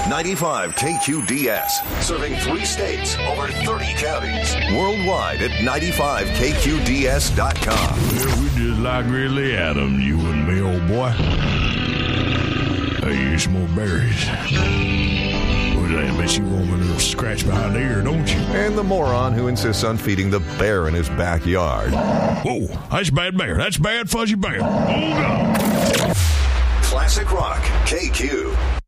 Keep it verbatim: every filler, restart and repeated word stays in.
ninety-five K Q D S, serving three states, over thirty counties. Worldwide at ninety-five K Q D S dot com. Well, we just like Ridley Adams, you and me, old boy. Hey, here's some more berries. What's that? Bet you want a little scratch behind the ear, don't you? And the moron who insists on feeding the bear in his backyard. Whoa, that's bad bear. That's bad fuzzy bear. Hold on. Classic Rock, K Q.